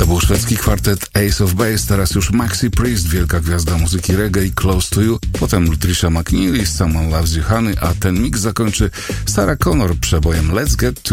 był szwedzki kwartet Ace of Base, teraz już Maxi Priest, wielka gwiazda muzyki reggae i Close to You, potem Trisha McNeil i Someone Loves You Honey, a ten mix zakończy Sarah Connor przebojem Let's Get